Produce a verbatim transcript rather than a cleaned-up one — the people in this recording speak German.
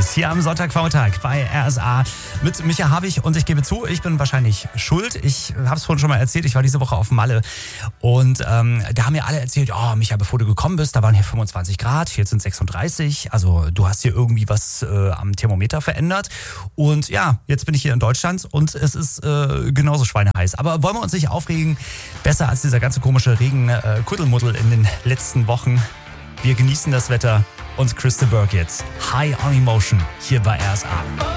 los hier am Sonntagvormittag bei R S A mit Micha Habich und ich gebe zu, ich bin wahrscheinlich schuld. Ich habe es vorhin schon mal erzählt, ich war diese Woche auf Malle und ähm, da haben mir alle erzählt, oh Micha, bevor du gekommen bist, da waren hier fünfundzwanzig Grad, jetzt sind sechsunddreißig, also du hast hier irgendwie was äh, am Thermometer verändert und ja, jetzt bin ich hier in Deutschland und es ist äh, genauso schweineheiß. Aber wollen wir uns nicht aufregen, besser als dieser ganze komische Regen-Kuddelmuddel in den letzten Wochen. Wir genießen das Wetter und Chris de Burgh jetzt. High on Emotion hier bei R S A.